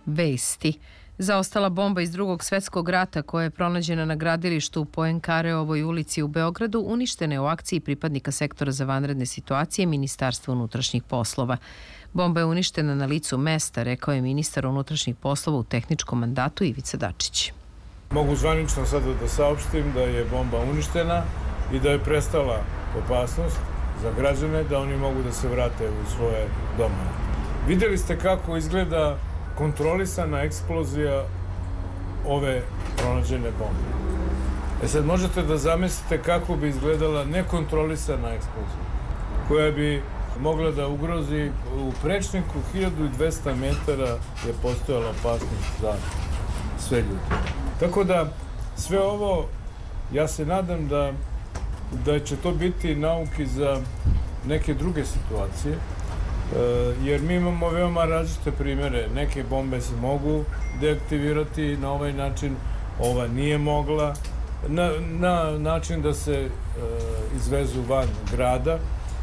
Vesti. Zaostala bomba iz Drugog svetskog rata koja je pronađena na gradilištu u Poenkareovoj ulici u Beogradu uništena je u akciji pripadnika sektora za vanredne situacije Ministarstva unutrašnjih poslova. Bomba je uništena na licu mesta, rekao je ministar unutrašnjih poslova u tehničkom mandatu Ivica Dačić. Mogu zvanično sada da saopštim da je bomba uništena i da je prestala opasnost za građane, da oni mogu da se vrate u svoje domove. Vidjeli ste kako izgleda kontrolisana eksplozija ove pronađene bombe. Sad možete da zamislite kako bi izgledala nekontrolisana eksplozija, koja bi mogla da ugrozi u prečniku 1200 metara je postojala opasnost za sve ljude. Tako da sve ovo, ja se nadam da će to biti nauki za neke druge situacije, jer mi imamo veoma različite primere. Neke bombe se mogu deaktivirati na ovaj način, ova nije mogla, na način da se izvezu van grada.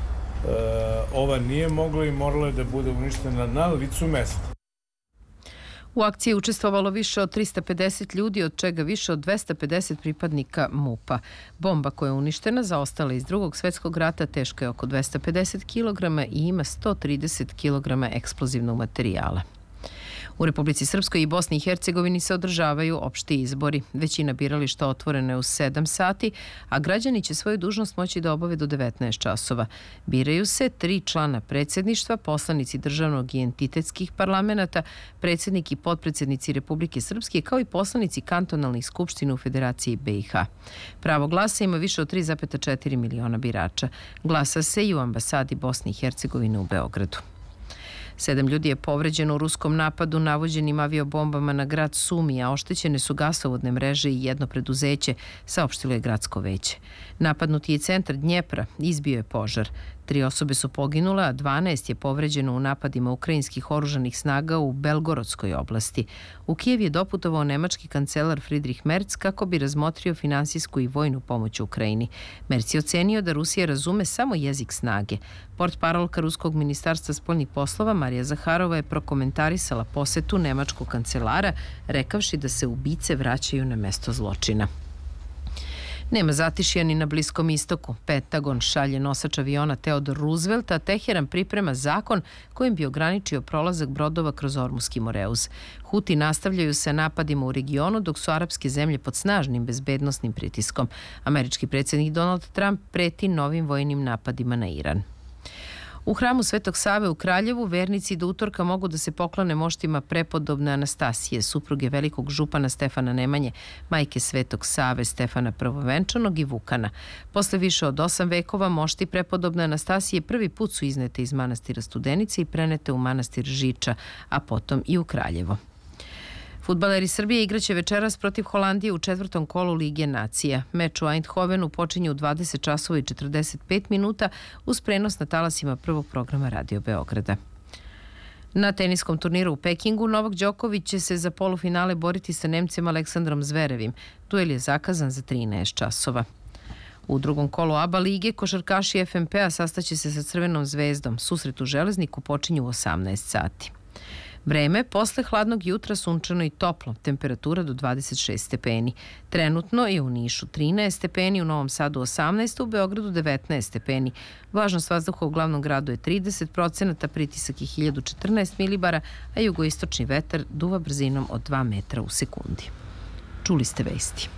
Ova nije mogla i morala je da bude uništena na licu mesta. U akciji je učestvovalo više od 350 ljudi, od čega više od 250 pripadnika MUP-a. Bomba koja je uništena zaostala iz Drugog svetskog rata teška je oko 250 kg i ima 130 kg eksplozivnog materijala. U Republici Srpskoj i Bosni i Hercegovini se održavaju opšti izbori. Većina birališta otvorena je u 7 sati, a građani će svoju dužnost moći da obave do 19 časova. Biraju se 3 člana predsjedništva, poslanici državnog i entitetskih parlamenta, predsjednik i potpredsjednici Republike Srpske, kao i poslanici kantonalnih skupština u Federaciji BiH. Pravo glasa ima više od 3,4 miliona birača. Glasa se i u ambasadi Bosne i Hercegovine u Beogradu. 7 ljudi je povređeno u ruskom napadu navođenim aviobombama na grad Sumi, a oštećene su gasovodne mreže i jedno preduzeće, saopštilo je gradsko veće. Napadnuti je centar Dnjepra, izbio je požar. 3 osobe su poginule, a 12 je povređeno u napadima ukrajinskih oružanih snaga u Belgorodskoj oblasti. U Kijev je doputovao nemački kancelar Friedrich Merz kako bi razmotrio finansijsku i vojnu pomoć Ukrajini. Merz je ocenio da Rusija razume samo jezik snage. Portparolka Ruskog ministarstva spoljnih poslova Marija Zaharova je prokomentarisala posetu nemačkog kancelara, rekavši da se ubice vraćaju na mesto zločina. Nema zatišja ni na Bliskom istoku. Pentagon šalje nosač aviona Theodore Roosevelt, a Teheran priprema zakon kojim bi ograničio prolazak brodova kroz Ormuski Moreuz. Huti nastavljaju se napadima u regionu, dok su arapske zemlje pod snažnim bezbednosnim pritiskom. Američki predsjednik Donald Trump preti novim vojnim napadima na Iran. U hramu Svetog Save u Kraljevu vernici do utorka mogu da se poklone moštima prepodobne Anastasije, supruge velikog župana Stefana Nemanje, majke Svetog Save Stefana Prvovenčanog i Vukana. Posle više od 8 vekova mošti prepodobne Anastasije prvi put su iznete iz manastira Studenice i prenete u manastir Žiča, a potom i u Kraljevo. Fudbaleri Srbije igraće večeras protiv Holandije u 4. kolu Lige nacija. Meč u Eindhovenu počinje u 20 časova i 45 minuta uz prenos na talasima prvog programa Radio Beograda. Na teniskom turniru u Pekingu Novak Đoković će se za polufinale boriti sa Nemcem Aleksandrom Zverevim. Duel je zakazan za 13 časova. U drugom kolu ABA lige košarkaši FNP-a sastaće se sa Crvenom zvezdom. Susret u Železniku počinju u 18 sati. Vreme, posle hladnog jutra sunčano i toplo, temperatura do 26 stepeni. Trenutno je u Nišu 13 stepeni, u Novom Sadu 18, u Beogradu 19 stepeni. Vlažnost vazduha u glavnom gradu je 30%, pritisak je 1014 milibara, a jugoistočni vetar duva brzinom od 2 metra u sekundi. Čuli ste vesti.